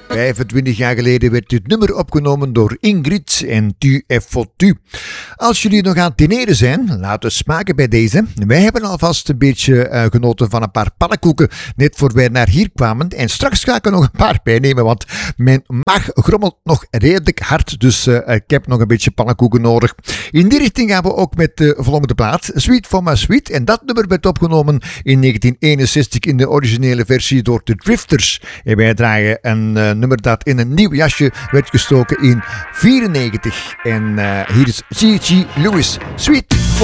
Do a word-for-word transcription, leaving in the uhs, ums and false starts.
vijfentwintig jaar geleden werd dit nummer opgenomen door Ingrid en Tu è fottu. Als jullie nog aan het dineren zijn, laat het smaken bij deze. Wij hebben alvast een beetje uh, genoten van een paar pannenkoeken net voor wij naar hier kwamen. En straks ga ik er nog een paar bij nemen, want mijn maag grommelt nog redelijk hard. Dus uh, ik heb nog een beetje pannenkoeken nodig. In die richting gaan we ook met de volgende plaat, Sweet for My Sweet. En dat nummer werd opgenomen in negentien eenenzestig in de originele versie door de Drifters. En wij dragen een uh, nummer dat in een nieuw jasje werd gestoken in vierennegentig. En uh, hier is G G Lewis, Sweet.